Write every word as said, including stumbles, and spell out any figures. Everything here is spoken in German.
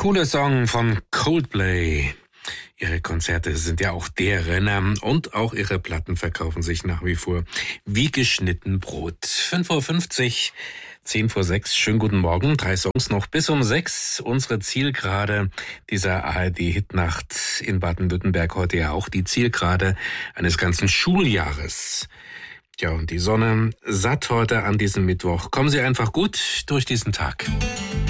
Cooler Song von Coldplay. Ihre Konzerte sind ja auch der Renner und auch ihre Platten verkaufen sich nach wie vor wie geschnitten Brot. fünf Uhr fünfzig, zehn vor sechs, schönen guten Morgen. Drei Songs noch bis um sechs. Unsere Zielgerade dieser A R D-Hitnacht in Baden-Württemberg heute ja auch die Zielgerade eines ganzen Schuljahres. Ja, und die Sonne satt heute an diesem Mittwoch. Kommen Sie einfach gut durch diesen Tag.